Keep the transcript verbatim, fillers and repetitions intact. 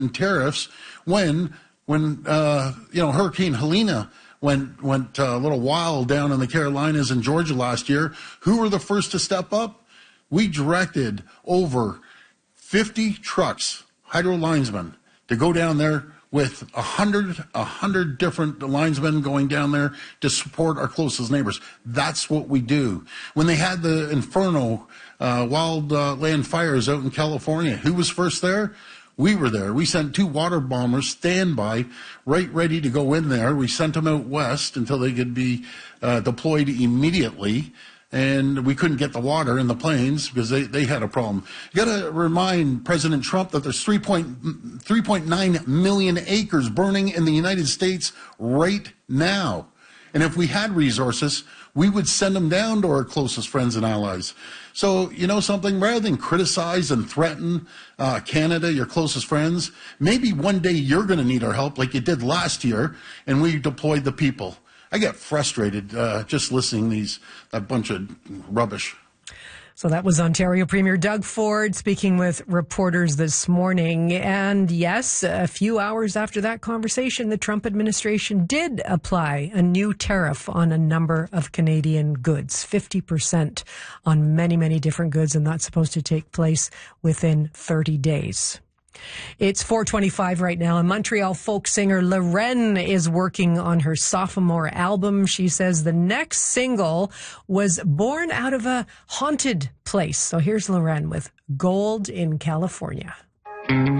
tariffs when, when uh, you know, Hurricane Helene went went uh, a little wild down in the Carolinas and Georgia last year. Who were the first to step up? We directed over fifty trucks, hydro linesmen, to go down there with a hundred, a hundred different linesmen going down there to support our closest neighbors. That's what we do. When they had the Inferno uh, wild uh, land fires out in California, who was first there? We were there. We sent two water bombers standby, right ready to go in there. We sent them out west until they could be uh, deployed immediately. And we couldn't get the water in the planes because they, they had a problem. You got to remind President Trump that there's three point nine million acres burning in the United States right now. And if we had resources, we would send them down to our closest friends and allies. So, you know something, rather than criticize and threaten uh, Canada, your closest friends, maybe one day you're going to need our help like you did last year, and we deployed the people. I get frustrated uh, just listening to these, that bunch of rubbish. So that was Ontario Premier Doug Ford speaking with reporters this morning. And yes, a few hours after that conversation, the Trump administration did apply a new tariff on a number of Canadian goods, fifty percent on many, many different goods, and that's supposed to take place within thirty days. It's four twenty-five right now, and Montreal folk singer Lorraine is working on her sophomore album. She says the next single was born out of a haunted place. So here's Lorraine with Gold in California.